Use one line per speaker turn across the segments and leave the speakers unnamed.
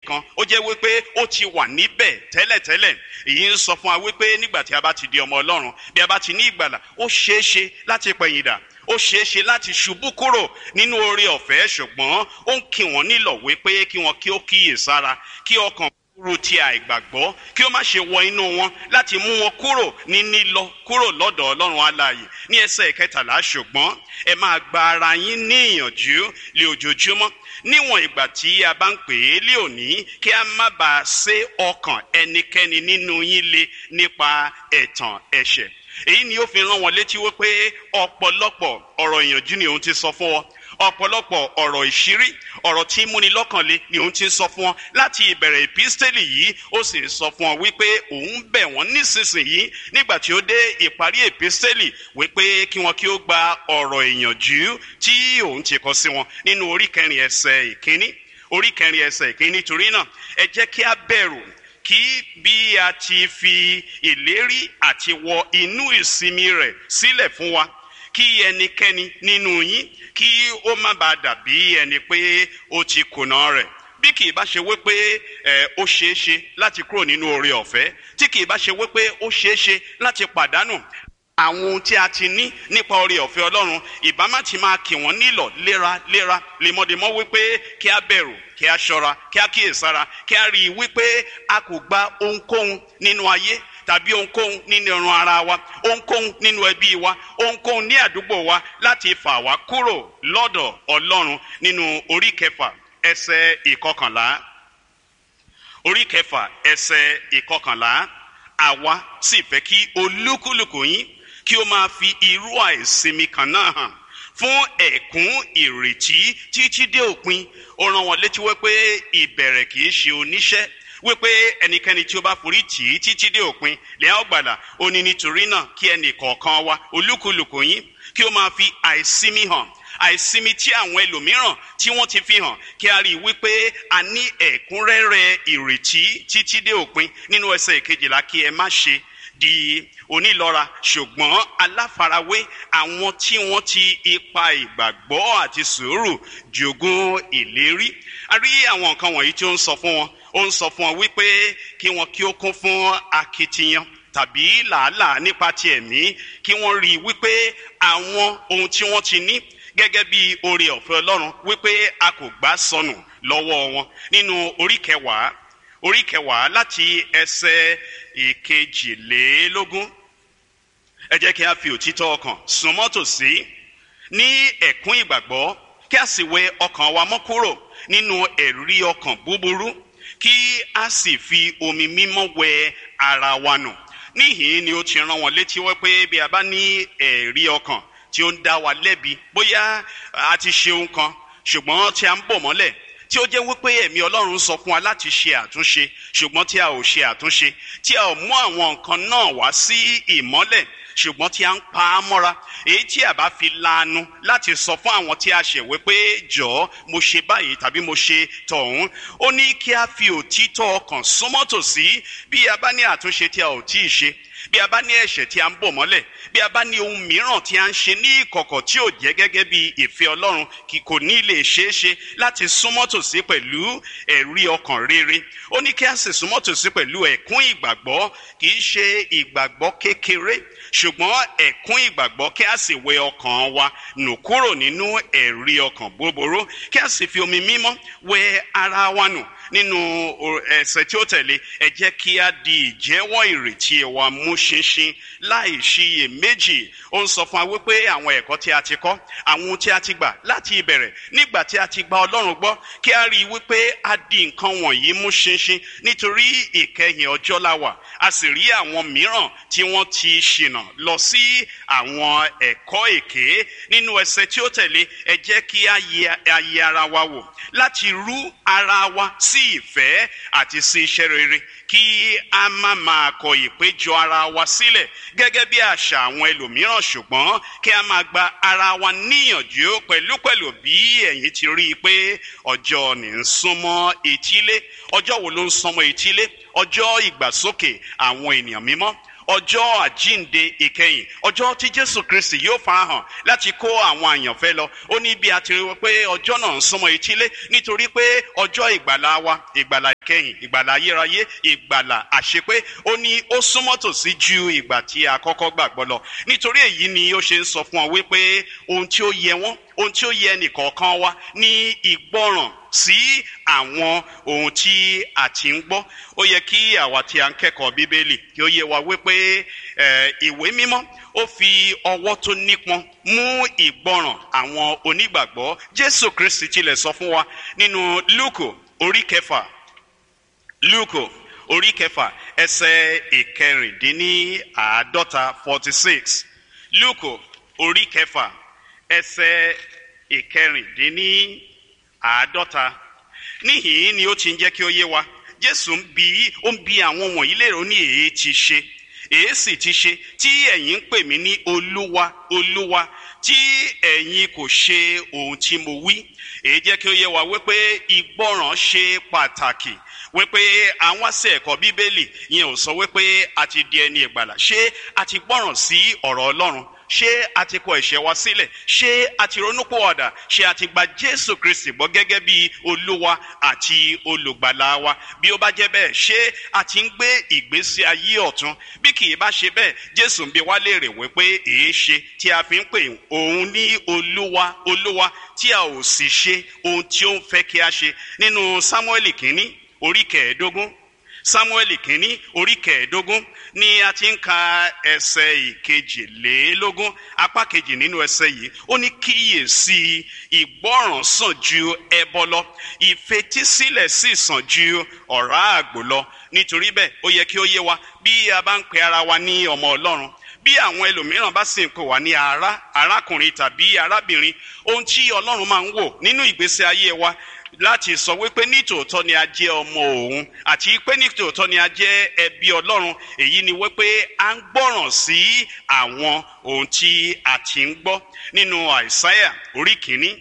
kan ó jẹ́ wípé ó ti wà níbẹ̀ tẹ́lẹ̀tẹ́lẹ̀. Èyí ń sọ fún wa wípé nígbà tí a bá ti di ọmọ Ọlọ́run, bí a bá ti ní ìgbàlà, ó ṣeé ṣe láti pẹ̀yìndà, ó ṣeé ṣe láti ṣubú kúrò nínú oore ọ̀fẹ́, ṣùgbọ́n ó ń kí wọn nílọ̀ wípé kí wọn kí ó kíyèsára, kí ọkàn kúrò ti àìgbàgbọ́ kí ó má ṣe wọ inú wọn láti mú wọn kúrò ní lílọ kúrò lọ́dọ̀ Ọlọ́run alààyè. Ní ẹsẹ̀ 13, ṣùgbọ́n ẹ máa gba ara yín ní ìyànjú lé ojoojúmọ́ níwọ̀n ìgbà tí a bá ń pè é lé òní, kí a má bàa sé ọkàn ẹnikẹ́ni nínú yín le nípa ẹ̀tàn ẹ̀ṣẹ̀. Èyí ni ó fi rán wọn létí wípé ọ̀pọ̀lọpọ̀ ọ̀rọ̀ ìyànjú ni òun ti sọ fún wọn, ọ̀pọ̀lọpọ̀ ọ̀rọ̀ ìṣírí, ọ̀rọ̀ tí múni lọ́kànle ni òun ti sọ fún wọn láti ìbẹ̀rẹ̀ ìpísítélì yìí. Ó sì ń sọ fún wọn wípé òun bẹ̀ wọ́n nísinsìnyí nígbà tí ó dé ìparí ìpísítélì wípé kí wọn kí ó gba ọ̀rọ̀ ìyànjú tí òun ti kọ sí wọn nínú orí 4 ẹsẹ̀ 1. Orí 4 ẹsẹ̀ 1. Nítorí náà ẹ jẹ́ kí a bẹ̀rù, kí bí a ti fi ìlérí àti wọ inú ìsinmi rẹ̀ sílẹ̀ fún wa, kí ẹnikẹ́ni nínú yín kí ó má bàa dàbí ẹni pé ó ti kùnà rẹ̀. Bí kì í bá ṣe wípé ó ṣeé ṣe láti kúrò nínú oore ọ̀fẹ́, tí kì í bá ṣe wípé ó ṣeé ṣe láti pàdánù àwọn ohun tí a ti ní nípa oore ọ̀fẹ́ Ọlọ́run, ìbá má ti máa kì wọ́n nílọ̀ léraléra lemọ́demọ́ wípé kí a bẹ̀rù, kí a ṣọ́ra, kí a kíyèsára, kí a rí i wípé a kò gba ohunkóhun nínú ayé tàbí ohunkóhun nínú ẹran ara wa, ohunkóhun nínú ẹbí wa, ohunkóhun ní àdúgbò wa láti fà wá kúrò lọ́dọ̀ Ọlọ́run. Nínú orí 6 ẹsẹ̀ 11, orí 6 ẹsẹ̀ 11, àwa sì fẹ́ kí olúkúlùkù yín kí ó máa fi irú àìsinmi kan náà hàn fún ẹ̀kún ìrètí títí dé òpin. Ó rán wọn létí wípé ìbẹ̀rẹ̀ kì í ṣe oníṣẹ́, wípé ẹnikẹ́ni tí ó bá forí tì í títí dé òpin lè á gbàlà. Ó ní nítorí náà kí ẹnì kọ̀ọ̀kan wa olúkúlùkù yín kí ó máa fi àìsinmi hàn, àìsinmi tí àwọn ẹlòmíràn tí wọ́n ti fi hàn, kí a rí i wípé a ní ẹ̀kúnrẹ́rẹ́ ìrètí títí dé òpin. Nínú ẹsẹ̀ 12, kí ẹ má ṣe di onílọ́ra ṣùgbọ́n aláfarawé àwọn tí wọ́n ti ipa ìgbàgbọ́ àti sùúrù jogún ìlérí. A rí àwọn nǹkan wọ̀nyí tí ó ń sọ fún wọn. Ó ń sọ fún wọn wípé kí wọn kí ó kún fún akitiyan tàbí làálàá nípa ti ẹ̀mí, kí wọ́n rí i wípé àwọn ohun tí wọ́n ti ní gẹ́gẹ́ bí oore ọ̀fẹ́ Ọlọ́run wípé a kò gbà sọnù lọ́wọ́ wọn. Nínú orí 10 láti ẹsẹ̀ 22, ẹ jẹ́ kí a fi òtítọ́ ọkàn súnmọ́ tòsí ní ẹ̀kún ìgbàgbọ́, kí a sì wẹ ọkàn wa mọ́ kúrò nínú ẹ̀rí ọkàn búburú, kí a sì fi omi mímọ́ wẹ ara wa nù. Níhìn ni ó ti rán wọn létí wípé bí a bá ní ẹ̀rí ọkàn tí ó ń dá wa lẹ́bi, bóyá a ti ṣe ohun kan ṣùgbọ́n tí a ń bò mọ́lẹ̀, tí ó jẹ́ wípé ẹ̀mí Ọlọ́run sọ fún wa láti ṣe àtúnṣe ṣùgbọ́n tí a ò ṣe àtúnṣe, tí a ò mú àwọn nǹkan náà wá sí ìmọ́lẹ̀ ṣùgbọ́n tí a ń pa á mọ́ra, èyí tí a bá fi lanu láti sọ fún àwọn tí a ṣẹ̀ wípé jọ̀ọ́ mo ṣe báyìí tàbí mo ṣe tọ̀hún. Ó ní kí a fi òtítọ́ ọkàn súnmọ́ tòsí bí a bá ní àtúnṣe tí a ò tíì ṣe, bí a bá ní ẹ̀ṣẹ̀ tí a ń bò mọ́lẹ̀, bí a bá ní ohun mìíràn tí a ń ṣe ní ìkọ̀kọ̀ tí ò jẹ́ gẹ́gẹ́ bí ìfẹ́ Ọlọ́run, kì kò ní lè ṣeé ṣe láti súnmọ́ tòsí pẹ̀lú ẹ̀rí ọkàn rere. Ó ní kí a sì súnmọ́ tòsí pẹ̀lú ẹ̀kún ìgbàgbọ́, kì í ṣe ìgbàgbọ́ kékeré ṣùgbọ́n ẹ̀kún ìgbàgbọ́, kí a sì wẹ ọkàn wa nù kúrò nínú ẹ̀rí ọkàn búburú, kí a sì fi omi mímọ́ wẹ ara wa nù. Nínú ẹsẹ̀ tí ó tẹ̀lé, ẹ jẹ́ kí a di ìjẹ́wọ́ ìrètí wa mú ṣinṣin láì ṣiyèméjì. Ó ń sọ fún wa wípé àwọn ẹ̀kọ́ tí a ti kọ́, àwọn ohun tí a ti gbà láti ìbẹ̀rẹ̀ nígbà tí a ti gba Ọlọ́run gbọ́, kí a rí i wípé a di nǹkan wọ̀nyí mú ṣinṣin nítorí ìkẹyìn ọjọ́ la wà. A sì rí àwọn mìíràn tí wọ́n ti ṣìnà lọ sí àwọn ẹ̀kọ́ èké. Nínú ẹsẹ̀ tí ó tẹ̀lé, ẹ jẹ́ kí a yẹ ara wa wò láti rú ara wa sí ìfẹ́ àti sí iṣẹ́ rere, kí a má máa kọ ìpéjọ ara wa sílẹ̀ gẹ́gẹ́ bí àṣà àwọn ẹlòmíràn, ṣùgbọ́n kí a máa gba ara wa níyànjú pẹ̀lúpẹ̀lú bí ẹ̀yin ti rí i pé ọjọ́ ní ń súnmọ́ etílé. Ọjọ́ wo ló ń súnmọ́ etílé? Ọjọ́ ìgbàsókè àwọn ènìyàn mímọ́, ọjọ́ àjínde ìkẹyìn, ọjọ́ tí Jésù Kristi yóò farahàn láti kó àwọn àyànfẹ́ lọ. Ó ní bí a ti rí pé ọjọ́ náà ń súnmọ́ etílé, nítorí pé ọjọ́ ìgbàlà wa, ìgbàlà ìkẹyìn, ìgbàlà ayérayé, ìgbàlà àṣepé, ó ní ó súnmọ́ tòsí ju ìgbà tí a kọ́kọ́ gbàgbọ́ lọ. Nítorí èyí ni ó ṣe ń sọ fún ọ wípé ohun tí ó yẹ wọ́n, ohun tí ó yẹ ẹnìkọ̀ọ̀kan wa ní ìgbọràn sí àwọn ohun tí a ti ń gbọ́. Ó yẹ kí àwa tí a ń kẹ́kọ̀ọ́ Bíbélì kí ó yé wa wípé ìwé mímọ́ ó fi ọwọ́ tó nípọn mú ìgbọràn àwọn onígbàgbọ́. Jésù Kristi tilẹ̀ sọ fún wa nínú Lúùkù orí kẹfà, Lúùkù orí kẹfà ẹsẹ̀ ìkẹrìndínláàádọ́ta 46. Lúùkù orí kẹfà ẹsẹ̀ ìkẹrìndínláàádọ́ta. Níhìn ni ó ti ń jẹ́ kí ó yé wa, Jésù ń bi àwọn wọ̀nyí léèrè, ó ní èé ti ṣe, èé sì ti ṣe tí ẹ̀yin ń pè mí ní Olúwa, Olúwa, tí ẹ̀yin kò ṣe ohun tí mo wí. Èé jẹ́ kí ó yé wa wípé ìgbọràn ṣe pàtàkì, wípé àwọn sí ẹ̀kọ́ Bíbélì yẹn ò sọ wípé a ti di ẹni ìgbàlà. Ṣé a ti gbọ́ràn sí ọ̀rọ̀ Ọlọ́run? Ṣé a ti kọ ẹ̀ṣẹ̀ wa sílẹ̀? Ṣé a ti ronúpìwàdà? Ṣé a ti gba Jésù Kristi gbọ́ gẹ́gẹ́ bí Olúwa àti olùgbàlà wa? Bí ó bá jẹ́ bẹ́ẹ̀, ṣé a ti ń gbé ìgbésí ayé ọ̀tun? Bí kì í bá ṣe bẹ́ẹ̀, Jésù ń bi wá léèrè wípé èé ṣe tí a fi ń pè òun ní Olúwa, Olúwa, tí a ò sì ṣe ohun tí ó ń fẹ́ kí a ṣe. Nínú Sámúẹ́lì kínní orí kẹẹ̀ẹ́dógún, Sámúẹ́lì kínní orí kẹẹ̀ẹ́dógún ni a ti ń ka ẹsẹ̀ ìkejìlélógún, apá kejì nínú ẹsẹ̀ yìí. Ó ní kíyèsí, ìgbọràn sàn ju ẹbọ lọ, ìfetísílẹ̀ sì sàn ju ọ̀rá àgbò lọ. Nítorí bẹ́ẹ̀, ó yẹ kí ó yé wa, bí a bá ń pe ara wa ní ọmọ Ọlọ́run, bí àwọn ẹlòmíràn bá sì ń pè wá ní arákùnrin tàbí arábìnrin, ohun tí Ọlọ́run máa ń wò nínú ìgbésí ayé wa láti sọ wípé nítòótọ́ ni a jẹ́ ọmọ òun àti pé nítòótọ́ ni a jẹ́ ẹbí Ọlọ́run, èyí ni wípé a ń gbọ́ràn sí àwọn ohun tí a ti ń gbọ́. Nínú Àìsáyà orí kìíní,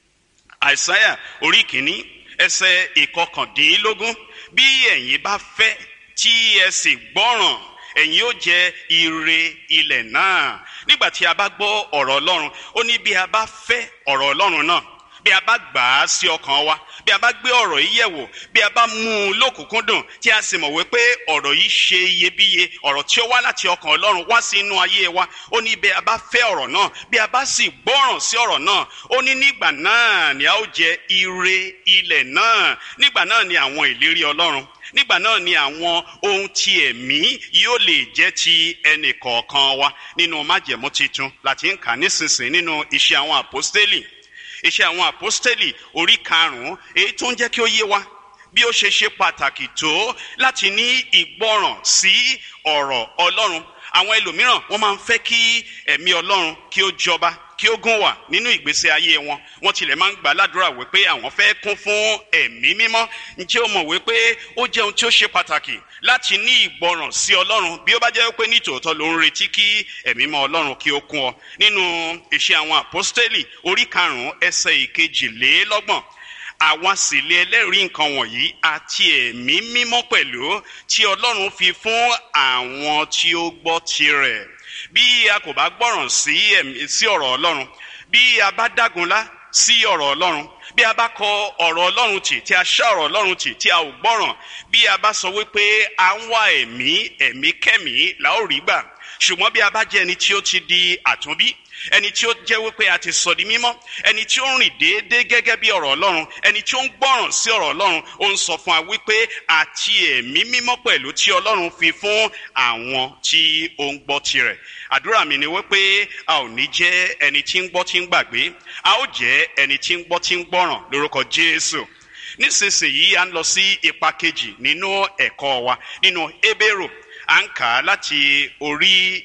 Àìsáyà orí kìíní ẹsẹ̀ ìkọkàndínlógún, bí ẹ̀yin bá fẹ́ tí ẹ sì gbọ́ràn, ẹ̀yin ó jẹ ire ilẹ̀ náà. Nígbà tí a bá gbọ́ ọ̀rọ̀ Ọlọ́run, ó ní bí a bá fẹ́ ọ̀rọ̀ Ọlọ́run náà, bí a bá gbà á sí ọkàn wa, bí a bá gbé ọ̀rọ̀ yìí yẹ̀wò, bí a bá mú un lókùnkúndùn, tí a sì mọ̀ wípé ọ̀rọ̀ yìí ṣe iyebíye, ọ̀rọ̀ tí ó wá láti ọkàn Ọlọ́run wá sí inú ayé wa, ó ní bí a bá fẹ́ ọ̀rọ̀ náà, bí a bá sì gbọ́ràn sí ọ̀rọ̀ náà, ó ní nígbà náà ni a ó jẹ ire ilẹ̀ náà. Nígbà náà ni àwọn ìlérí Ọlọ́run, nígbà náà ni àwọn ohun ti ẹ̀mí yóò lè jẹ́ ti ẹnì kọ̀ọ̀kan wa. Nínú májẹ̀mú titun láti ń kà nísinsìnyí nínú Iṣẹ́ àwọn Àpọ́stélì, Iṣẹ́ àwọn Àpọ́stélì orí 5, èyí tó ń jẹ́ kí ó yé wa bí ó ṣe ṣe pàtàkì tó láti ní ìgbọràn sí ọ̀rọ̀ Ọlọ́run. Àwọn ẹlòmíràn wọ́n máa ń fẹ́ kí ẹ̀mí Ọlọ́run kí ó jọba, kí ó gún wà nínú ìgbésí ayé wọn. Wọ́n tilẹ̀ máa ń gbà ládùúrà wípé àwọn fẹ́ kún fún ẹ̀mí mímọ́. Ǹjẹ́ o mọ̀ wípé ó jẹ́ ohun tí ó ṣe pàtàkì láti ní ìgbọràn sí Ọlọ́run bí ó bá jẹ́ pé nítòótọ́ ló ń retí kí ẹ̀mí mọ́ Ọlọ́run kí ó kún ọ? Nínú Iṣẹ́ àwọn Àpọ́stélì orí 5 ẹsẹ̀ ìkejìlélọ́gbọ̀n, àwa sì lè ẹlẹ́rìí nǹkan wọ̀nyí àti ẹ̀mí mímọ́ pẹ̀lú tí Ọlọ́run fi fún àwọn tí ó gbọ́ tirẹ̀. Bí a kò bá gbọ́ràn sí ọ̀rọ̀ Ọlọ́run, bí a bá dágunlá sí ọ̀rọ̀ Ọlọ́run, bí a bá kọ ọ̀rọ̀ Ọlọ́run tì, tí a ṣá ọ̀rọ̀ Ọlọ́run tì, tí a ò gbọ́ràn, bí a bá sọ wípé à ń wá ẹ̀mí kẹ́mí la ó rí gbà. Ṣùgbọ́n bí a bá jẹ́ ẹni tí ó ti di àtúnbí, ẹni tí ó jẹ́ wípé a ti sọ di mímọ́, ẹni tí ó ń rìn déédéé gẹ́gẹ́ bí ọ̀rọ̀ Ọlọ́run, ẹni tí ó ń gbọ́ràn sí ọ̀rọ̀ Ọlọ́run, ó ń sọ fún wa wípé àti ẹ̀mí mímọ́ pẹ̀lú tí Ọlọ́run fi fún àwọn tí ó ń gbọ́ tirẹ̀. Àdúrà mi ni wípé a ò ní jẹ́ ẹni tí ń gbọ́ tí ń gbàgbé, a ó jẹ́ ẹni tí ń gbọ́ tí ń gbọ́ràn lórúkọ Jésù. Nísinsìnyí a ń lọ sí ipa kejì nínú ẹ̀kọ́ wa nínú Hébérù. À ń kà á láti orí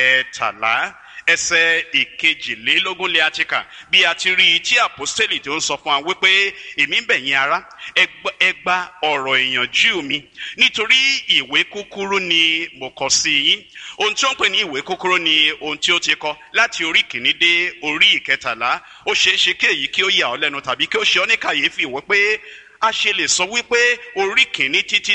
13 ẹsẹ̀ 22 lé a ti kà, bí a ti rí i tí àpọ́stélì tó ń sọ fún wa wípé èmi ń bẹ̀ yín ará, ẹ gba ọ̀rọ̀ ìyànjú mi, nítorí ìwé kúkúrú ni mo kọ sí yín. Ohun tí ó ń pè ní ìwé kúkúrú ni ohun tí ó ti kọ láti orí 1 dé orí 13. Ó ṣeé ṣe kí èyí kí ó yà ọ́ lẹ́nu tàbí kí ó ṣe ọ́ ní kàyéfì wípé a ṣe lè sọ wípé orí kìíní títí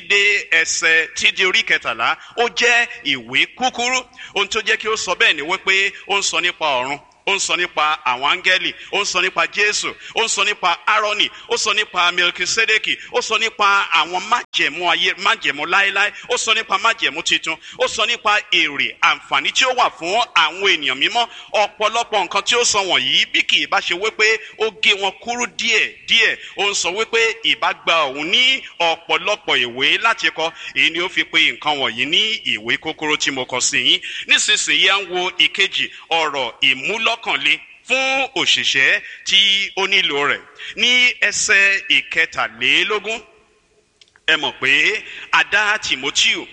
dé orí kẹtàlá ó jẹ́ ìwé kúkúrú? Ohun tó jẹ́ kí ó sọ bẹ́ẹ̀ ni wípé ó ń sọ nípa ọ̀run, ó ń sọ nípa àwọn áńgẹ́lì, ó ń sọ nípa Jésù, ó ń sọ nípa Árónì, ó sọ nípa Melkisedeki, ó sọ nípa àwọn májẹ̀mú láéláé, ó sọ nípa májẹ̀mú titun, ó sọ nípa èrè àǹfààní tí ó wà fún àwọn ènìyàn mímọ́. Ọ̀pọ̀lọpọ̀ nǹkan tí ó sọ wọ̀nyí bí kì í bá ṣe wípé ó gé wọn kúrú díẹ̀, ó ń sọ wípé ìbá gba òun ní ọ̀pọ̀lọpọ̀ ìwé láti kọ. Èyí ni ó fi pè nǹkan wọ̀nyí ní ìwé kúkúrú tí mo kọ sí yín. Nísinsìnyí à ń wo ìkejì, ọ̀rọ̀ ìmúlọ́kànle fún òṣìṣẹ́ tí ó nílò rẹ̀. Ní ẹsẹ̀ ìkẹtàlélógún, ẹ mọ̀ pé a dá Tímótíù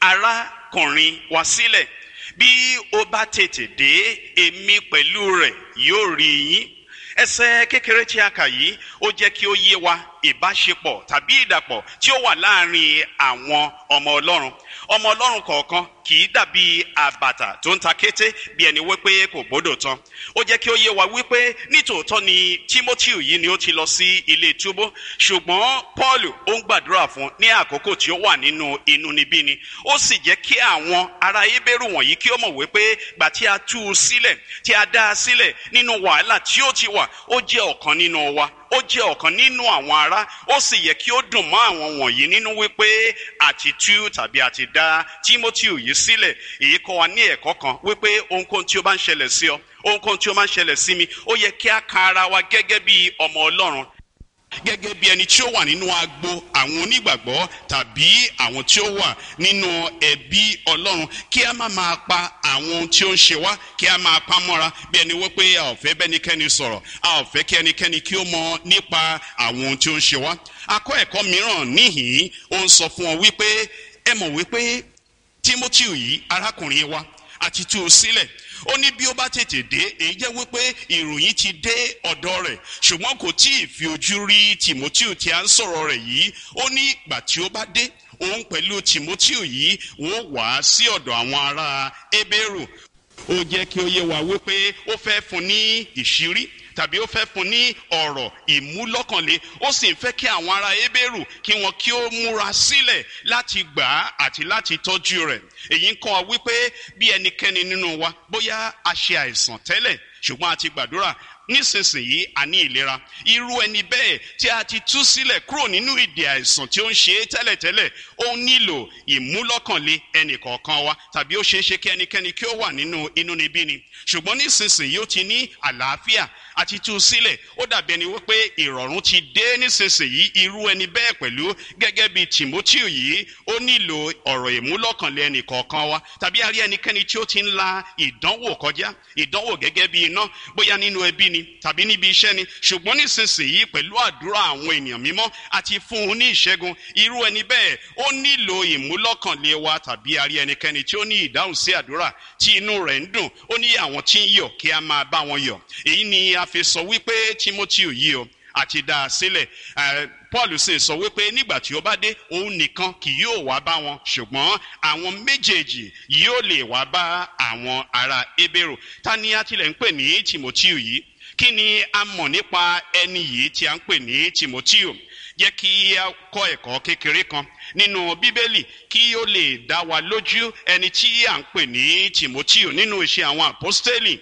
arákùnrin wa sílẹ̀, bí ó bá tètè dé, èmi pẹ̀lú rẹ̀ yóò rí yín. Ẹsẹ̀ kékeré tí a kà yìí ó jẹ́ kí ó yé wa ìbáṣepọ̀ tàbí ìdàpọ̀ tí ó wà láàrin àwọn ọmọ Ọlọ́run. Ọmọ Ọlọ́run kọ̀ọ̀kan kì í dàbí àbàtà tó ń ta kété bí ẹni wípé kò gbọ́dọ̀ tán. Ó jẹ́ kí ó yé wa wípé nítòótọ́ ni Tímótíù yìí ni ó ti lọ sí ilé túbú, ṣùgbọ́n Pọ́ọ̀lù ó ń gbàdúrà fún ní àkókò tí ó wà nínú inúnibíni. Ó sì jẹ́ kí àwọn ará Hébérù wọ̀nyí kí ó mọ̀ wípé gbà tí a tú u sílẹ̀, tí a dá a sílẹ̀ nínú wàhálà tí ó ti wà, ó jẹ́ ọ̀kan nínú wa, ó jẹ́ ọ̀kan nínú àwọn ará. Ó sì yẹ kí ó dùn mọ́ àwọn wọ̀nyí nínú wípé àti tú tàbí àti dá Tímótíù yìí sílẹ̀. Èyí kọ́ wa ní ẹ̀kọ́ kan wípé ohunkóhun tí ó bá ń ṣẹlẹ̀ sí ọ, ohunkóhun tí ó máa ń ṣẹlẹ̀ sí mi, ó yẹ kí a ka ara wa gẹ́gẹ́ bí ọmọ Ọlọ́run, gẹ́gẹ́ bí ẹni tí ó wà nínú agbo àwọn onígbàgbọ́ tàbí àwọn tí ó wà nínú ẹbí Ọlọ́run. Kí a má máa pa àwọn ohun tí ó ń ṣe wá, kí a máa pa mọ́ra bí ẹni wípé a ò fẹ́ bẹ́nikẹ́ni sọ̀rọ̀, a ò fẹ́ kí ẹnikẹ́ni kí ó mọ̀ nípa àwọn ohun tí ó ń ṣe wá. A kọ́ ẹ̀kọ́ mìíràn níhìn-ín, ó ń sọ fún ọ wípé ẹ mọ̀ wípé Tímótíù yìí arákùnrin wa àti tú u sílẹ̀. Ó ní bí ó bá tètè dé, èyí jẹ́ wípé ìròyìn ti dé ọ̀dọ̀ rẹ̀, ṣùgbọ́n kò tí ì fi ojú rí Tímótíù tí a ń sọ̀rọ̀ rẹ̀ yìí. Ó ní ìgbà tí ó bá dé, òun pẹ̀lú Tímótíù yìí wọ́n wá sí ọ̀dọ̀ àwọn ará Hébérù. Ó jẹ́ kí ó yé wa wípé ó fẹ́ fún ní ìṣírí tàbí ó fẹ́ fún ní ọ̀rọ̀ ìmúlọ́kànle. Ó sì ń fẹ́ kí àwọn ará Hébérù kí wọn kí ó múra sílẹ̀ láti gbà á àti láti tọ́jú rẹ̀. Èyí ń kọ́ wa wípé bí ẹnikẹ́ni nínú wa bóyá a ṣe àìsàn tẹ́lẹ̀ ṣùgbọ́n a ti gbàdúrà, nísinsìnyí a ní ìlera. Irú ẹni bẹ́ẹ̀ tí a ti tú sílẹ̀ kúrò nínú ìdè àìsàn tí ó ń ṣe é tẹ́lẹ̀tẹ́lẹ̀, ó nílò ìmúlọ́kànle ẹnìkọ̀ọ̀kan wa, tàbí ó ṣeé ṣe kí ẹnikẹ́ni kí ó wà nínú inúnibíni, ṣùgbọ́n nísinsìnyí ó ti ní àlàáfíà àti tú sílẹ̀. Ó dàbí ẹni wípé ìrọ̀rùn ti dé nísinsìnyí. Irú ẹni bẹ́ẹ̀ pẹ̀lú gẹ́gẹ́ bí Tímótíù yìí, ó nílò ọ̀rọ̀ ìmúlọ́kànle ẹnìkọ̀ọ̀kan wa. Tàbí a rí ẹnikẹ́ni tí ó ti ń la ìdánwò kọjá, ìdánwò gẹ́gẹ́ bí iná, bóyá nínú ẹbí ni tàbí níbi iṣẹ́ ni, ṣùgbọ́n nísinsìnyí pẹ̀lú àdúrà àwọn ènìyàn mímọ́ àti fún un ní ìṣẹ́gun. Irú ẹni bẹ́ẹ̀ ó nílò ìmúlọ́kànle wa. Tàbí a rí ẹnikẹ́ni tí ó ní ìdáhùn sí àdúrà tí inú rẹ̀ ń dùn, ó ní àwọn tí ń yọ̀ kí a máa bá wọn yọ̀. Èyí ni a fi sọ wípé Tímótíù yìí o àti dá a sílẹ̀. Paul sì sọ wípé nígbà tí ó bá dé, òun nìkan kì yóò wá bá wọn, ṣùgbọ́n àwọn méjèèjì yóò lè wá bá àwọn ará Hébérù. Ta ni a tilẹ̀ ń pè ní Tímótíù yìí? Kí ni a mọ̀ nípa ẹni yìí tí a ń pè ní Tímótíù? Jẹ́ kí a kọ́ ẹ̀kọ́ kékeré kan nínú Bíbélì kí ó lè dá wa lójú ẹni tí a ń pè ní Tímótíù nínú Iṣẹ́ àwọn Àpọ́stélì.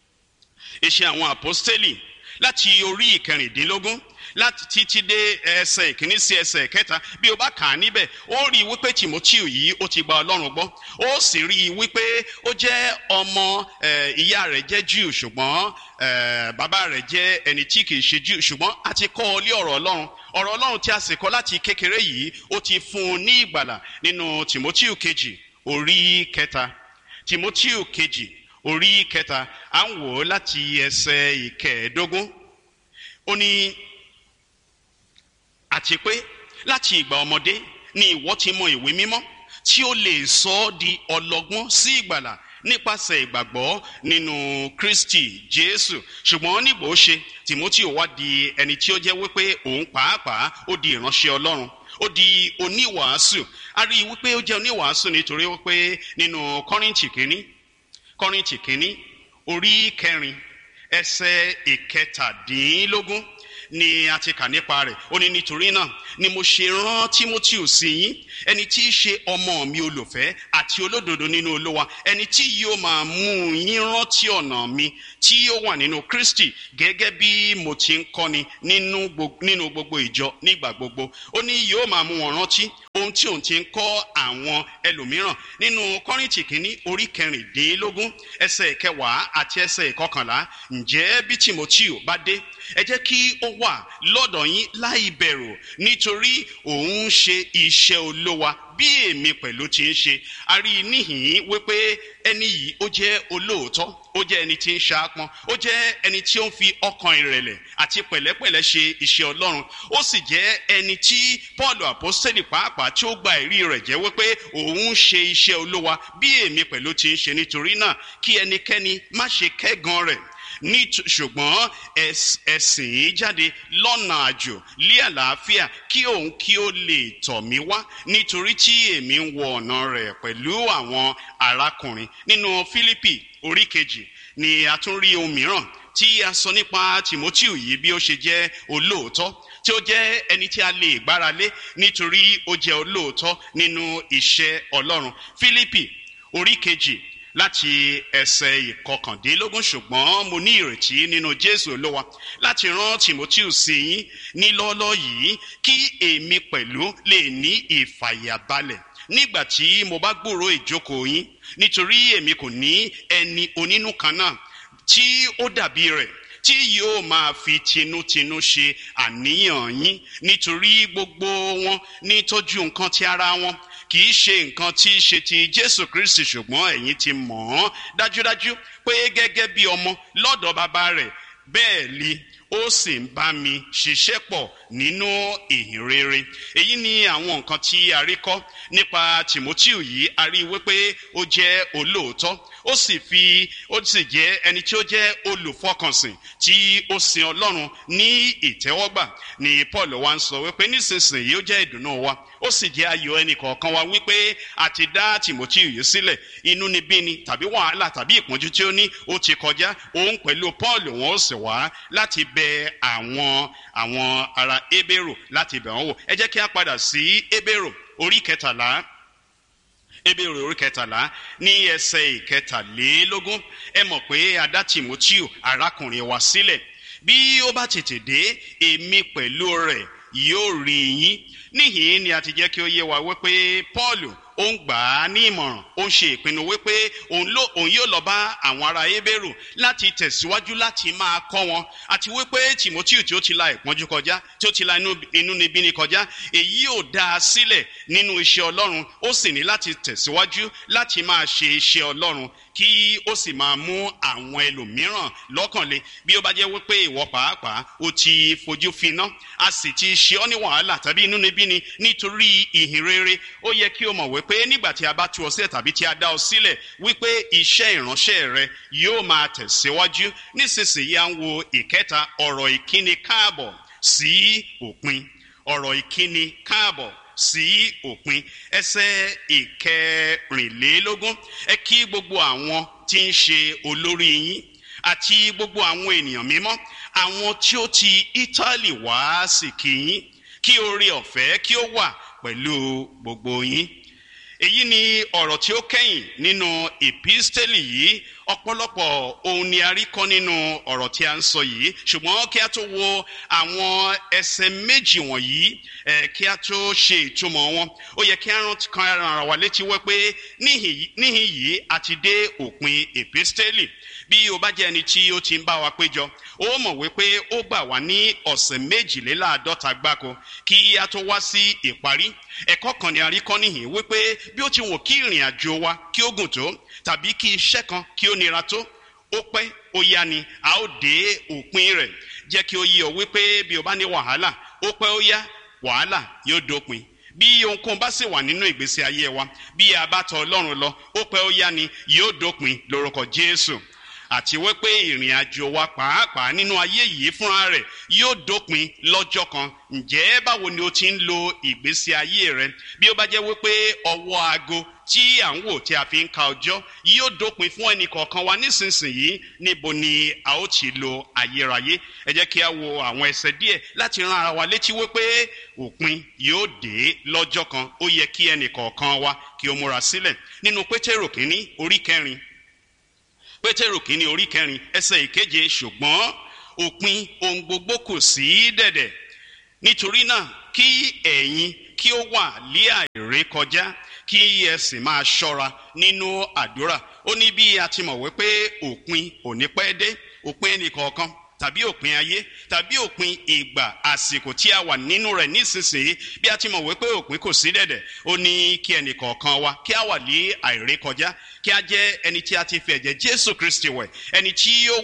Iṣẹ́ àwọn Àpọ́stélì láti orí ìkẹrìndínlógún láti títí dé ẹsẹ̀ ìkíní sí ẹsẹ̀ ìkẹta. Bí o bá kà á níbẹ̀, ó rí i wípé Tímótíù yìí ó ti gba Ọlọ́run gbọ́. Ó sì rí i wípé ó jẹ́ ọmọ ìyá rẹ̀ jẹ́ Júù, ṣùgbọ́n bàbá rẹ̀ jẹ́ ẹni tí kìí ṣe Júù, ṣùgbọ́n a ti kọ́ ọ lé ọ̀rọ̀ Ọlọ́run. Ọ̀rọ̀ Ọlọ́run tí a sì kọ́ láti kékeré yìí ó ti fún un ní ìgbàlà nínú Tímótíù kejì orí kẹta. Tímótíù kejì orí kẹta, à ń wò ó láti ẹsẹ̀ ìkẹẹ̀ẹ́dógún. Ó ní, àti pé láti ìgbà ọmọdé ni ìwọ ti mọ ìwé mímọ́ tí ó lè sọ ọ́ di ọlọ́gbọ́n sí ìgbàlà nípasẹ̀ ìgbàgbọ́ nínú Kristi Jésù. Ṣùgbọ́n nígbà ó ṣe, Tímótíù wá di ẹni tí ó jẹ́ wípé òun pàápàá ó di ìránṣẹ́ Ọlọ́run, ó di oníwàásù. A rí i wípé ó jẹ́ oníwàásù nítorí wípé nínú Kọ́ríńtì kínní orí kẹrin ẹsẹ̀ ìkẹtàdínlógún, ni a ti kà nípa rẹ̀. Ó ní nítorí náà ni mo ṣe rán Tímótì sí yín, ẹni tí í ṣe ọmọ mi olùfẹ́ àti olódodo nínú Olúwa, ẹni tí yóò máa mú yín rántí ọ̀nà mi tí ó wà nínú Kristi, gẹ́gẹ́ bí mo ti ń kọ́ni nínú gbogbo ìjọ nígbà gbogbo. Ó ní yóò máa mú wọn rántí ohun tí òun ti ń kọ́ àwọn ẹlòmíràn nínú Kọ́ríńtì kínní orí 16 ẹsẹ̀ 10 àti ẹsẹ̀ 11. Ǹjẹ́ bí Tímótì bá dé, ẹ jẹ́ kí ó wà lọ́dọ̀ yín láì bẹ̀rù, nítorí òun ń ṣe iṣẹ́ Olúwa bí èmi pẹ̀lú ti ń ṣe. A rí níhìn wípé ẹni yìí ó jẹ́ olóòótọ́, ó jẹ́ ẹni tí ń ṣaápọn, ó jẹ́ ẹni tí ó ń fi ọkàn ìrẹ̀lẹ̀ àti pẹ̀lẹ́pẹ̀lẹ́ ṣe iṣẹ́ Ọlọ́run. Ó sì jẹ́ ẹni tí Pọ́ọ̀lù àpọ́sítélì pàápàá tí ó gba ẹ̀rí rẹ̀ jẹ́ wípé òun ń ṣe iṣẹ́ Olúwa bí èmi pẹ̀lú ti ń ṣe. Nítorí náà kí ẹnikẹ́ni má ṣe kẹ́gàn rẹ̀, ṣùgbọ́n ẹ̀sìn jáde lọ́nà àjò lé àlàáfíà, kí òun kí ó lè tọ̀ mí wá, nítorí tí èmi ń wọ ọ̀nà rẹ̀ pẹ̀lú àwọn arákùnrin. Nínú Fílípì orí 2 ni a tún rí ohun mìíràn tí a sọ nípa Tímótì yìí, bí ó ṣe jẹ́ olóòótọ́, tí ó jẹ́ ẹni tí a lè gbára lé nítorí ó jẹ́ olóòótọ́ nínú iṣẹ́ Ọlọ́run. Fílípì orí 2 láti ẹsẹ̀ 19. Ṣùgbọ́n mo ní ìrètí nínú Jésù Olúwa láti rán Tímótì sí yín ní lọ́ọ́lọ́ yìí, kí èmi pẹ̀lú lè ní ìfàyàbalẹ̀ nígbà tí mo bá gbúròó ìjókòó yín, nítorí èmi kò ní ẹni onínú kan náà tí ó dàbí rẹ̀, tí yóò máa fi tinútinú ṣe àníyàn yín, nítorí gbogbo wọn ní tọ́jú nǹkan ti ara wọn, kì í ṣe nǹkan tí í ṣe ti Jésù Kristi. Ṣùgbọ́n ẹ̀yin ti mọ̀ ọ́n dájúdájú pé gẹ́gẹ́ bí ọmọ lọ́dọ̀ bàbá rẹ̀, bẹ́ẹ̀ li ó sì ń bá mi ṣiṣẹ́ pọ̀ nínú ìhìn rere. Èyí ni àwọn nǹkan tí a rí kọ́ nípa Tímótì yìí. A rí wípé ó jẹ́ olóòótọ́, ó sì jẹ́ ẹni tí ó jẹ́ olùfọkànsìn tí ó sin Ọlọ́run ní ìtẹ́wọ́gbà. Ni Paul wá ń sọ wípé nísinsìnyí ó jẹ́ ìdùnnú wa, ó sì jẹ́ ayọ̀ ẹnì kọ̀ọ̀kan wa wípé a ti dá Tímótì yìí sílẹ̀. Inúnibíni tàbí wàhálà tàbí ìpọ́njú tí ó ní ó ti kọjá. Òun pẹ̀lú Paul wọn ó sì wá láti bẹ àwọn ará Hébérù láti bẹ̀ wọ́n wò. Ẹ jẹ́ kí a padà sí Hébérù orí 13. Hébérù orí 13 ní ẹsẹ̀ 23. Ẹ mọ̀ pé a dá Tímótì arákùnrin wa sílẹ̀. Bí ó bá tètè dé, èmi pẹ̀lú rẹ̀ yóò rí yín. Níhìn ni a ti jẹ́ kí ó yé wa wípé Paul ó ń gbà á ní ìmọ̀ràn, ó ń ṣe ìpinnu wípé òun yóò lọ bá àwọn ará Hébérù láti tẹ̀síwájú láti máa kọ́ wọn, àti wípé Tímótì tí ó ti la ìpọ́njú kọjá, tí ó ti la inúnibíni kọjá, èyí yóò dá a sílẹ̀ nínú iṣẹ́ Ọlọ́run. Ó sì ní láti tẹ̀síwájú láti máa ṣe iṣẹ́ Ọlọ́run, kí ó sì máa mú àwọn ẹlòmíràn lọ́kànlé. Bí ó bá jẹ́ wípé ìwọ pàápàá ó ti fojú finá, a sì ti ṣe ọ́ ní wàhálà tàbí inúnibíni nítorí ìhìn rere, ó yẹ kí o mọ̀ wípé nígbà tí a bá tú ọ sílẹ̀ tàbí tí a dá ọ sílẹ̀, wípé iṣẹ́ ìránṣẹ́ rẹ yóò máa tẹ̀síwájú. Nísinsìnyí à ń wo ìkẹta, ọ̀rọ̀ ìkíni káàbọ̀ sí òpin. Ọ̀rọ̀ ìkíni káàbọ̀ sí òpin. Ẹsẹ̀ 24. Ẹ kí gbogbo àwọn tí ń ṣe olórí yín àti gbogbo àwọn ènìyàn mímọ́, àwọn tí ó ti Ítálì wá sì kí yín. Kí oore ọ̀fẹ́ kí ó wà pẹ̀lú gbogbo yín. Èyí ni ọ̀rọ̀ tí ó kẹ́yìn nínú ìpísítélì yìí. Ọ̀pọ̀lọpọ̀ ohun ni a rí kọ́ nínú ọ̀rọ̀ tí a ń sọ yìí, ṣùgbọ́n kí a tó wo àwọn ẹsẹ̀ méjì wọ̀nyí, kí a tó ṣe ìtumọ̀ wọn, ó yẹ kí a rán ara wa létí wípé níhìn yìí a ti dé òpin ìpísítélì. Bí o bá jẹ́ ẹni tí ó ti ń bá wa péjọ, ó mọ̀ wípé ó gbà wá ní ọ̀sẹ̀ 52 gbáko kí a tó wá sí ìparí. Ẹ̀kọ́ kan ni a rí kọ́ níhìn wípé bí ó ti wù kí ìrìn àjò wa kí ó gùn tó, tàbí kí iṣẹ́ kan kí ó nira tó, ó pẹ́ ó yá ni a ó dé òpin rẹ̀. Jẹ́ kí ó yé ọ wípé bí o bá ní wàhálà, ó pẹ́ ó yá wàhálà yóò dópin. Bí ohunkóhun bá sì wà nínú ìgbésí ayé wa, bí a bá tọ̀ Ọlọ́run lọ, ó pẹ́ ó yá ni yóò dópin lórúkọ Jésù. àti wípé ìrìn àjò wa pàápàá nínú ayé yìí fúnra rẹ̀ yóò dópin lọ́jọ́ kan. Ǹjẹ́ báwo ni o ti ń lo ìgbésí ayé rẹ? Bí ó bá jẹ́ wípé ọwọ́ aago tí à ń wò tí a fi ń ka ọjọ́ yóò dópin fún ẹnì kọ̀ọ̀kan wa nísinsìnyí, níbo ni a ó ti lo ayérayé? Ẹ jẹ́ kí a wo àwọn ẹsẹ̀ díẹ̀ láti rán ara wa létí wípé òpin yóò dé lọ́jọ́ kan. Ó yẹ kí ẹnì kọ̀ọ̀kan wa kí ó múra sílẹ̀. Nínú Pétérù kínní orí 4, Pétérù kínní orí 4 ẹsẹ̀ 7, ṣùgbọ́n òpin ohun gbogbo kù sí dẹ̀dẹ̀. Nítorí náà kí ẹ̀yin kí ó wà lé àìrékọjá, kí ẹ sì máa ṣọ́ra nínú àdúrà. Ó ní bí a ti mọ̀ wípé òpin ò ní pẹ́ dé, òpin ẹnìkọ̀ọ̀kan tàbí òpin ayé tàbí òpin ìgbà àsìkò tí a wà nínú rẹ̀ nísinsìnyí, bí a ti mọ̀ wípé òpin kò sí dẹ̀dẹ̀. Ó ní kí ẹnìkọ̀ọ̀kan wa kí a wà lé àìrékọjá, kí a jẹ́ ẹni tí a ti fi ẹ̀jẹ̀ Jésù Kristi wẹ̀, ẹni tí ó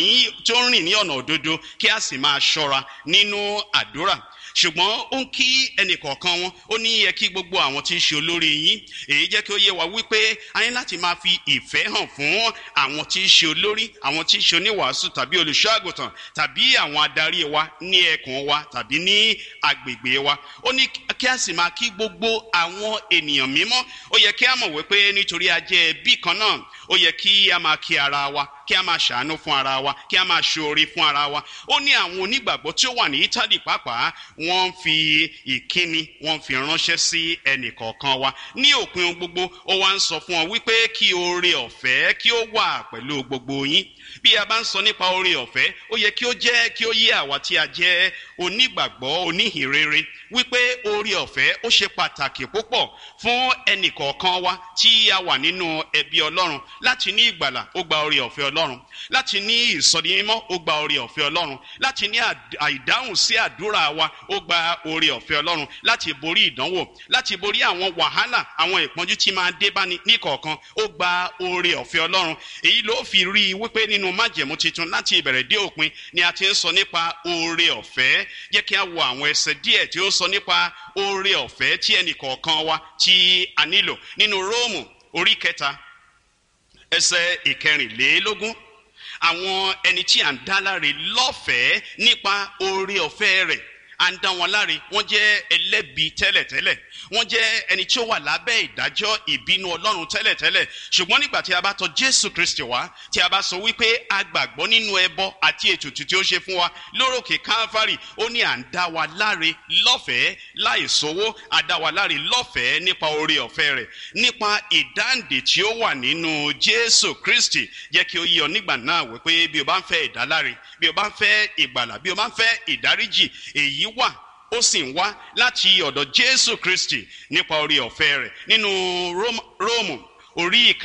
ń rìn ní ọ̀nà òdodo, kí a sì máa ṣọ́ra nínú àdúrà. Ṣùgbọ́n ó ń kí ẹnìkọ̀ọ̀kan wọn, ó ní yẹ kí gbogbo àwọn tí ń ṣe olórí yín, èyí jẹ́ kí ó yé wa wípé a ní láti máa fi ìfẹ́ hàn fún àwọn tí ń ṣe olórí, àwọn tí ń ṣe oníwàásù tàbí olùṣọ́ àgùntàn tàbí àwọn adarí wa ní ẹkùn wa tàbí ní agbègbè wa. Ó ní kí a sì máa kí gbogbo àwọn ènìyàn mímọ́. Ó yẹ kí a mọ̀ wípé nítorí a jẹ́ ẹbí kan náà, ó yẹ kí a máa kí ara wa, kí a máa ṣàánú fún ara wa, kí a máa ṣoore fún ara wa. Ó ní àwọn onígbàgbọ́ tí ó wà ní Ítálì pàápàá, wọ́n fi ìkíni wọ́n fi ránṣẹ́ sí ẹnì kọ̀ọ̀kan wa. Ní òpin ohun gbogbo, ó wá ń sọ fún ọ wípé kí oore ọ̀fẹ́ kí ó wà pẹ̀lú gbogbo yín. Bí a bá ń sọ nípa oore ọ̀fẹ́, ó yẹ kí ó yé àwa tí a jẹ́ onígbàgbọ́ oníhìnrere wípé oore ọ̀fẹ́ ó ṣe pàtàkì púpọ̀ fún ẹnì kọ̀ọ̀kan wa tí a wà nínú ẹbí Ọlọ́run. Láti ní ìgbàlà, ó gba oore ọ̀fẹ́ Ọlọ́run. Láti ní ìsọdimímọ́, ó gba oore ọ̀fẹ́ Ọlọ́run. Láti ní àìdáhùn sí àdúrà wa, ó gba oore ọ̀fẹ́ Ọlọ́run. Láti borí ìdánwò, láti borí àwọn wàhálà, àwọn ìpọ́njú tí máa dé bá ní kọ̀ọ̀kan, ó gba oore ọ̀fẹ́ Ọlọ́run. Èyí ló fi rí i wípé nínú májẹ̀mú titun láti ìbẹ̀rẹ̀ dé òpin ni a ti ń sọ nípa oore ọ̀fẹ́. Jẹ́ kí a wo àwọn ẹsẹ̀ díẹ̀ tí ó sọ nípa oore ọ̀fẹ́ tí ẹnì kọ̀ọ̀kan wa tí a nílò. Nínú Róòmù orí 3 ẹsẹ̀ 14, àwọn ẹni tí à ń dá láre lọ́fẹ̀ẹ́ nípa oore ọ̀fẹ́ rẹ̀, à ń dá wọn láre. Wọ́n jẹ́ ẹlẹ́bi tẹ́lẹ̀tẹ́lẹ̀, wọ́n jẹ́ ẹni tí ó wà lábẹ́ ìdájọ́ ìbínú Ọlọ́run tẹ́lẹ̀tẹ́lẹ̀. Ṣùgbọ́n nígbà tí a bá tọ̀ Jésù Kristi wá, tí a bá sọ wípé a gbàgbọ́ nínú ẹbọ àti ètùtù tí ó ṣe fún wa lórókè Kálífárì, ó ní à ń dá wa láre lọ́fẹ̀ẹ́ láì sówó, à dá wa láre lọ́fẹ̀ẹ́ nípa oore ọ̀fẹ́ rẹ̀, nípa ìdáǹdè tí ó wà nínú Jésù Kristi. Jẹ́ kí ó yé ọ nígbà náà wípé bí o bá ń fẹ́ ìdáláre, bí o bá ń fẹ́ ìgbàlà, bí o bá ń fẹ́ ìdáríjì, èyí wà, ó sì ń wá láti ọ̀dọ̀ Jésù Kristi nípa oore ọ̀fẹ́ rẹ̀. Nínú Róòmù orí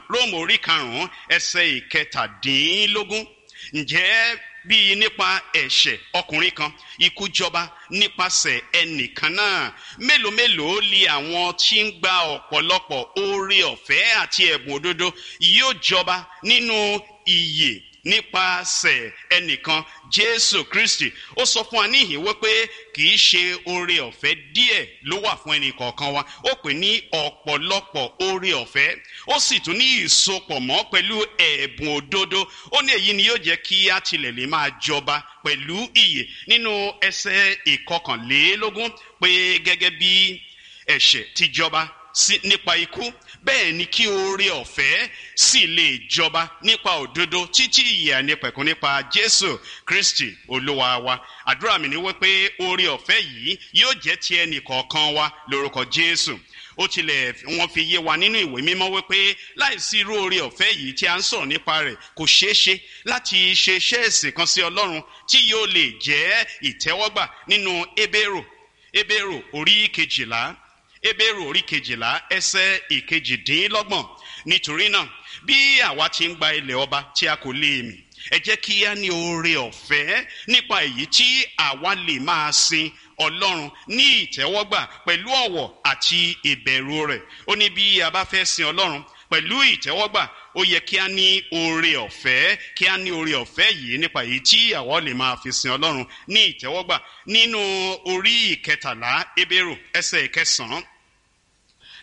5 ẹsẹ̀ 17, ǹjẹ́ bí nípa ẹ̀ṣẹ̀ ọkùnrin kan ikú jọba nípasẹ̀ ẹnìkan náà, mélòó mélòó li àwọn tí ń gba ọ̀pọ̀lọpọ̀ oore ọ̀fẹ́ àti ẹ̀bùn òdodo yóò jọba nínú ìyè nípasẹ̀ ẹnìkan Jésù Kristi. Ó sọ fún wa níhìn wípé kì í ṣe oore ọ̀fẹ́ díẹ̀ ló wà fún ẹnì kọ̀ọ̀kan wa, ó pè ní ọ̀pọ̀lọpọ̀ oore ọ̀fẹ́. Ó sì tún ní ìsopọ̀ mọ́ pẹ̀lú ẹ̀bùn òdodo. Ó ní èyí ni yóò jẹ́ kí a tilẹ̀ lè máa jọba pẹ̀lú ìyè. Nínú ẹsẹ̀ 21 pé gẹ́gẹ́ bí ẹ̀ṣẹ̀ ti jọba nípa ikú, bẹ́ẹ̀ ni kí oore ọ̀fẹ́ sì lè jọba nípa òdodo títí ìyè àìnípẹ̀kun nípa Jésù Kristi Olúwa wa. Àdúrà mi ni wípé oore ọ̀fẹ́ yìí yóò jẹ́ ti ẹnì kọ̀ọ̀kan wa lórúkọ Jésù. Ó tilẹ̀ wọ́n fi yé wa nínú ìwé mímọ́ wípé láìsí irú oore ọ̀fẹ́ yìí tí a ń sọ̀rọ̀ nípa rẹ̀, kò ṣeé ṣe láti ṣe iṣẹ́ ìsìn kan sí Ọlọ́run tí yóò lè jẹ́ ìtẹ́wọ́gbà. Nínú Hébérù orí 12, Hébérù orí 12 ẹsẹ̀ 28, nítorí náà bí àwa ti ń gba ilẹ̀ ọba tí a kò lè mì, ẹ jẹ́ kí a ní oore ọ̀fẹ́ nípa èyí tí àwa lè máa sin Ọlọ́run ní ìtẹ́wọ́gbà pẹ̀lú ọ̀wọ̀ àti ìbẹ̀rù rẹ̀. Ó ní bí a bá fẹ́ sin Ọlọ́run pẹ̀lú ìtẹ́wọ́gbà, ó yẹ kí a ní oore ọ̀fẹ́, kí a ní oore ọ̀fẹ́ yìí nípa èyí tí àwa lè máa fi sin Ọlọ́run ní ìtẹ́wọ́gbà. Nínú orí 13 Hébérù ẹsẹ̀ 9,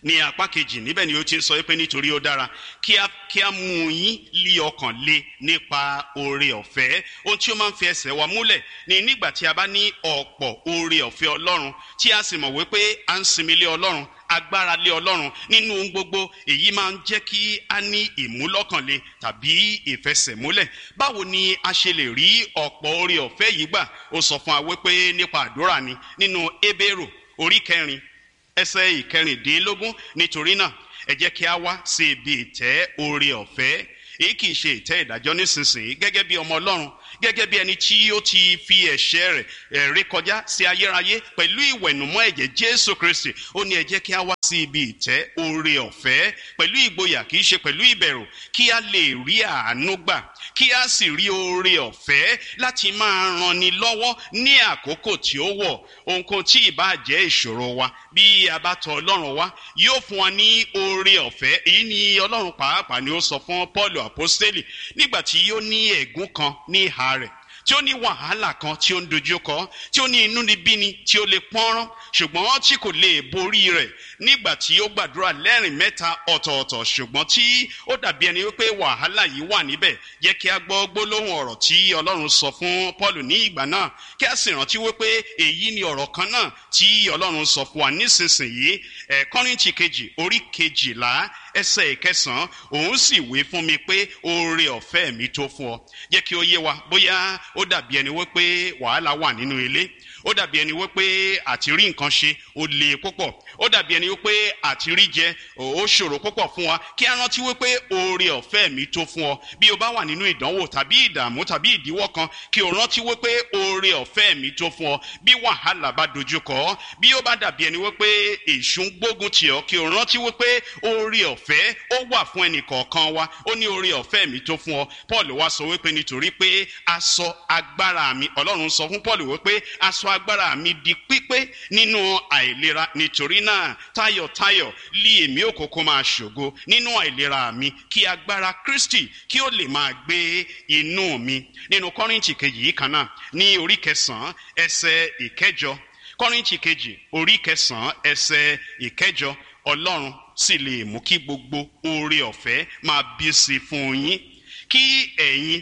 ní apá kejì níbẹ̀ ni ó ti ń sọ pé nítorí ó dára kí a mú yín lí ọkàn le nípa oore ọ̀fẹ́. Ohun tí ó máa ń fi ẹsẹ̀ wa múlẹ̀ ni nígbà tí a bá ní ọ̀pọ̀ oore ọ̀fẹ́ Ọlọ́run tí a sì mọ̀ wípé à ń sinmi lé Ọlọ́run, agbára lé Ọlọ́run nínú ohun gbogbo, èyí máa ń jẹ́ kí a ní ìmúlọ́kànle tàbí ìfẹsẹ̀múlẹ̀. Báwo ni a ṣe lè rí ọ̀pọ̀ oore ọ̀fẹ́ yìí gbà? Ó sọ fún wa wípé nípa àdúrà ni nínú Hébérù orí 4 ẹsẹ̀ 15. Nítorí náà ẹ jẹ́ kí a wá sí ibi ìtẹ́ oore ọ̀fẹ́. Èyí kì í ṣe ìtẹ́ ìdájọ́ nísinsìnyí gẹ́gẹ́ bí ọmọ Ọlọ́run, gẹ́gẹ́ bí ẹni tí ó ti fi ẹ̀ṣẹ̀ rẹ̀ rékọjá sí ayérayé pẹ̀lú ìwẹ̀nùmọ́ ẹ̀jẹ̀ Jésù Kristi. Ó ní ẹ jẹ́ kí a wá sí ibi ìtẹ́ oore ọ̀fẹ́ pẹ̀lú ìgboyà, kì í ṣe pẹ̀lú ìbẹ̀rù, kí a lè rí àánú gbà, kí a sì rí oore ọ̀fẹ́ láti máa ranni lọ́wọ́ ní àkókò tí ó wọ̀. Ohunkóhun tí ìbá jẹ́ ìṣòro wa, bí a bá tọ̀ Ọlọ́run wá, yóò fún wa ní oore ọ̀fẹ́. Èyí ni Ọlọ́run pàápàá ni ó sọ fún Pọ́ọ̀lù àpọ́stélì nígbà tí ó ní ẹ̀gún kan ní ìhà rẹ̀, tí ó ní wàhálà kan tí ó ń dojú kọ, tí ó ní inúnibíni tí ó lè pọ́nrán, ṣùgbọ́n tí kò lè borí rẹ̀ nígbà tí ó gbàdúrà lẹ́rìn mẹ́ta ọ̀tọ̀ọ̀tọ̀, ṣùgbọ́n tí ó dàbí ẹni wípé wàhálà yìí wà níbẹ̀. Jẹ́ kí a gbọ́ gbólóhùn ọ̀rọ̀ tí Ọlọ́run sọ fún Pọ́ọ̀lù ní ìgbà náà, kí a sì rántí wípé èyí ni ọ̀rọ̀ kan náà tí Ọlọ́run sọ fún wa nísinsìnyí. Kọ́ríńtì kejì orí 12 ẹsẹ̀ 9, òun sì wí fún mi pé oore ọ̀fẹ́ mi tó fún ọ. Jẹ́ kí ó yé wa bóyá ó dàbí ẹni wípé wàhálà wà nínú ilé, ó dàbí ẹni wípé àti rí nǹkan ṣe ó le púpọ̀, ó dàbí ẹni wípé àti rí jẹ ó ṣòro púpọ̀ fún wa. Kí a rántí wípé oore ọ̀fẹ́ mi tó fún ọ. Bí o bá wà nínú ìdánwò tàbí ìdààmú tàbí ìdíwọ́ kan, kí o rántí wípé oore ọ̀fẹ́ mi tó fún ọ. Bí wàhálà bá dojú kọ ọ́, bí ó bá dàbí ẹni wípé èṣù ń gbógun tì ọ́, kí o rántí wípé oore ọ̀fẹ́ ó wà fún ẹnì kọ̀ọ̀kan wa. Ó ní oore ọ̀fẹ́ mi tó fún ọ. Paul wá sọ wípé nítorí pé aṣọ agbára mi, Ọlọ́run sọ fún Paul wípé aṣọ agbára mi di pípé nínú àìlera. Nítorí náà tayọ̀tayọ̀ lí èmi òkòkò máa ṣògo nínú àìlera mi, kí agbára Kristi kí ó lè máa gbé inú mi. Nínú Kọ́ríńtì kejì yìí kan náà ní orí 9 ẹsẹ̀ 9, Kọ́ríńtì kejì orí 9 ẹsẹ̀ 9, Ọlọ́run sì lè mú kí gbogbo oore ọ̀fẹ́ máa bí sí fún yín, kí ẹ̀yin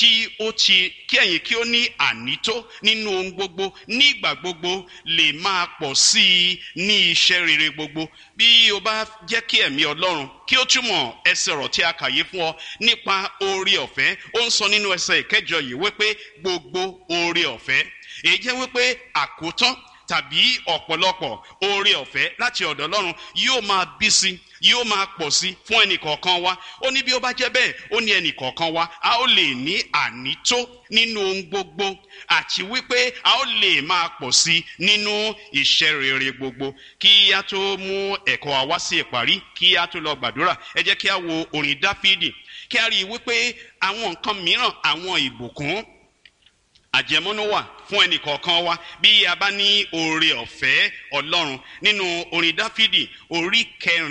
kí ó ní ànító nínú ohun gbogbo nígbà gbogbo lè máa pọ̀ sí i ní iṣẹ́ rere gbogbo. Bí o bá jẹ́ kí ẹ̀mí Ọlọ́run kí ó túmọ̀ ẹsẹ̀ ọ̀rọ̀ tí a kàyé fún ọ nípa oore ọ̀fẹ́, ó ń sọ nínú ẹsẹ̀ 9 yìí wípé gbogbo oore ọ̀fẹ́. Èyí jẹ́ wípé àkótán tàbí ọ̀pọ̀lọpọ̀ oore ọ̀fẹ́ láti ọ̀dọ̀ Ọlọ́run yóò máa bí sí, yóò máa pọ̀ sí fún ẹnìkọ̀ọ̀kan wa. Ó ní bí ó bá jẹ́ bẹ́ẹ̀, ó ní ẹnìkọ̀ọ̀kan wa a ó lè ní ànító nínú ohun gbogbo, àti wípé a ó lè máa pọ̀ sí nínú iṣẹ́ rere gbogbo. Kí a tó mú ẹ̀kọ́ wa wá sí ìparí, kí a tó lọ gbàdúrà, ẹ jẹ́ kí a wo orin Dáfídì, kí a rí i wípé àwọn nǹkan mìíràn, àwọn ìbùkún àjẹmọ́nú wà fún ẹnìkọ̀ọ̀kan wa bí a bá ní oore ọ̀fẹ́ Ọlọ́run. Nínú orin Dáfídì orí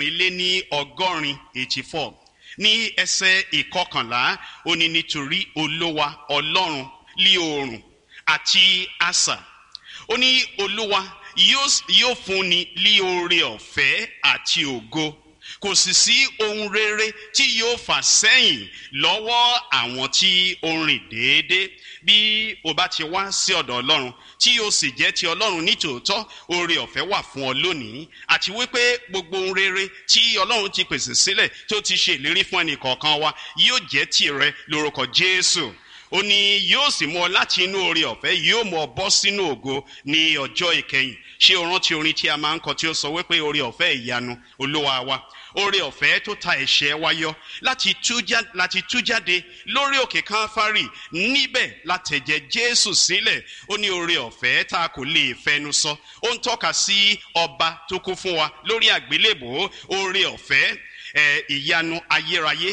84 84 ní ẹsẹ̀ 11, ó ní nítorí Olúwa Ọlọ́run lí oòrùn àti asà. Ó ní Olúwa yóò fúnni lí oore ọ̀fẹ́ àti ògo, kò sì sí ohun rere tí yóò fà sẹ́yìn lọ́wọ́ àwọn tí ó rìn déédéé. Bí o bá ti wá sí ọ̀dọ̀ Ọlọ́run tí o sì jẹ́ ti Ọlọ́run nítòótọ́, oore ọ̀fẹ́ wà fún ọ lónìí, àti wípé gbogbo ohun rere tí Ọlọ́run ti pèsè sílẹ̀ tó ti ṣe ìlérí fún ẹnìkọ̀ọ̀kan wa yóò jẹ́ tìrẹ lórúkọ Jésù. Ó ní yóò sì mú ọ láti inú oore ọ̀fẹ́, yóò mú ọ bọ́ sínú ògo ní ọjọ́ ìkẹyìn. Ṣé o rántí orin tí a máa ń kọ tí ó sọ wípé oore ọ̀fẹ́ ìyanu Olúwa wa, oore ọ̀fẹ́ tó ta ẹ̀ṣẹ̀ wa yọ láti tú jáde lórí òkè Káfárì, níbẹ̀ látẹ̀jẹ̀ Jésù sílẹ̀. Ó ní oore ọ̀fẹ́ tá a kò lè fẹnu sọ. Ó ń tọ́ka sí ọba tó kú fún wa lórí àgbélébùú. Oore ọ̀fẹ́ ìyanu ayérayé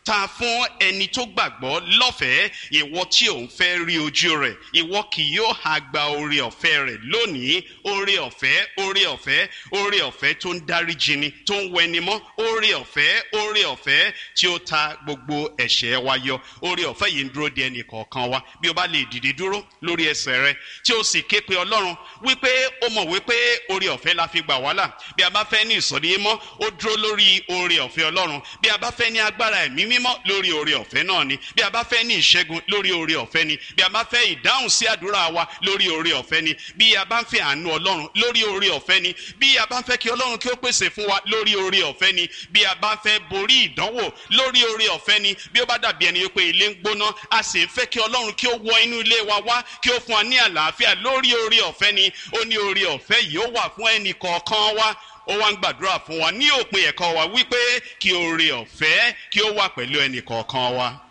ta fún ẹni tó gbàgbọ́ lọ́fẹ̀ẹ́. Ìwọ tí ò ń fẹ́ rí ojú rẹ̀, ìwọ kì yóò ha gba oore ọ̀fẹ́ rẹ̀ lónìí. Oore ọ̀fẹ́, oore ọ̀fẹ́, oore ọ̀fẹ́ tó ń dáríjini, tó ń wẹni mọ́. Oore ọ̀fẹ́, oore ọ̀fẹ́ tí ó ta gbogbo ẹ̀ṣẹ̀ wa yọ. Oore ọ̀fẹ́ yìí ń dúró de ẹnì kọ̀ọ̀kan wa. Bí o bá lè dìde dúró lórí ẹsẹ̀ rẹ tí o sì ké pe Ọlọ́run wípé ó mọ̀ wípé oore ọ̀fẹ́ la fi gbà wá là. Bí a bá fẹ́ ní ìsọ̀rí mímọ́, ó dúró lórí oore ọ̀fẹ́ Ọlọ́run. Bí a bá fẹ́ ní agbára ẹ̀mí mímọ́, lórí oore ọ̀fẹ́ náà ni. Bí a bá fẹ́ ní ìṣẹ́gun, lórí oore ọ̀fẹ́ ni. Bí a bá fẹ́ ìdáhùn sí àdúrà wa, lórí oore ọ̀fẹ́ ni. Bí a bá ń fẹ́ àánú Ọlọ́run, lórí oore ọ̀fẹ́ ni. Bí a bá ń fẹ́ kí Ọlọ́run kí ó pèsè fún wa, lórí oore ọ̀fẹ́ ni. Bí a bá ń fẹ́ borí ìdánwò, lórí oore ọ̀fẹ́ ni. Bí ó bá dàbí ẹni wípé ilé ń gbóná, a sì ń fẹ́ kí Ọlọ́run kí ó wọ inú ilé wa wá, kí ó fún wa ní àlàáfíà, lórí oore ọ̀fẹ́ ni. Ó ní oore ọ̀fẹ́ yìí ó wà fún ẹnì kọ̀ọ̀kan wa. Ó wá ń gbàdúrà fún wa ní òpin ẹ̀kọ́ wa wípé kí oore ọ̀fẹ́ kí ó wà pẹ̀lú ẹnì kọ̀ọ̀kan wa.